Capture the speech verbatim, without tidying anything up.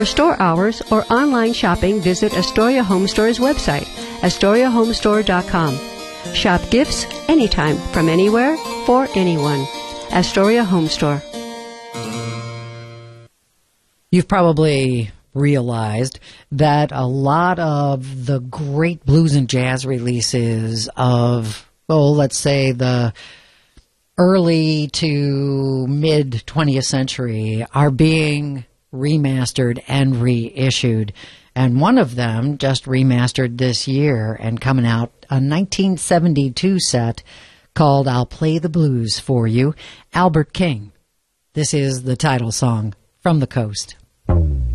For store hours or online shopping, visit Astoria Home Store's website, astoria home store dot com. Shop gifts anytime, from anywhere, for anyone. Astoria Home Store. You've probably realized that a lot of the great blues and jazz releases of, well, let's say the early to mid twentieth century are being remastered and reissued. And one of them just remastered this year and coming out, a nineteen seventy-two set called I'll Play the Blues for You, Albert King. This is the title song, From the Coast.